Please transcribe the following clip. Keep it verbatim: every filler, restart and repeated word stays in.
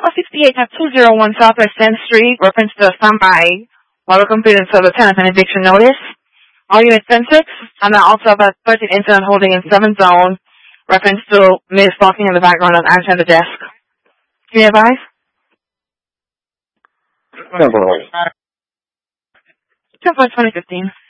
Alpha sixty-eight at two oh one Southwest tenth Street, reference to standby while we complete and serve the tenant an eviction notice. All units ten six, and now also about thirteen incident holding in seventh zone, reference to Miss talking in the background and answering the desk. Can you advise? ten twenty fifteen.